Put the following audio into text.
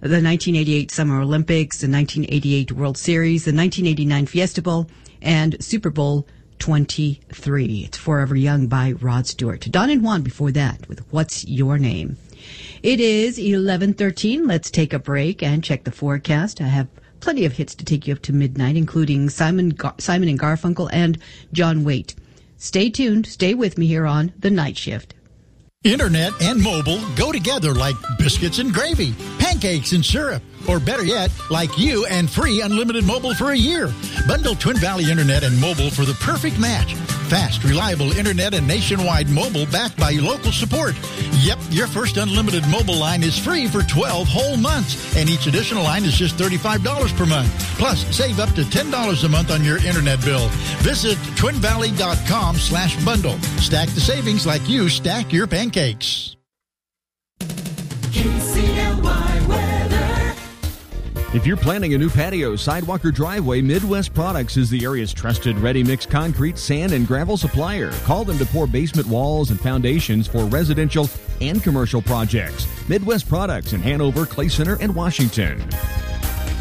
the 1988 Summer Olympics, the 1988 World Series, the 1989 Fiesta Bowl, and Super Bowl 23. It's Forever Young by Rod Stewart. Don and Juan before that with What's Your Name? It is 11:13. Let's take a break and check the forecast. I have plenty of hits to take you up to midnight, including Simon and Garfunkel and John Waite. Stay tuned. Stay with me here on The Night Shift. Internet and mobile go together like biscuits and gravy, pancakes and syrup, or better yet, like you and free unlimited mobile for a year. Bundle Twin Valley Internet and mobile for the perfect match. Fast, reliable internet and nationwide mobile backed by local support. Yep, your first unlimited mobile line is free for 12 whole months, and each additional line is just $35 per month. Plus, save up to $10 a month on your internet bill. Visit twinvalley.com/bundle. Stack the savings like you stack your pancakes. KCLY weather. If you're planning a new patio, sidewalk, or driveway, Midwest Products is the area's trusted ready-mix concrete, sand, and gravel supplier. Call them to pour basement walls and foundations for residential and commercial projects. Midwest Products in Hanover, Clay Center, and Washington.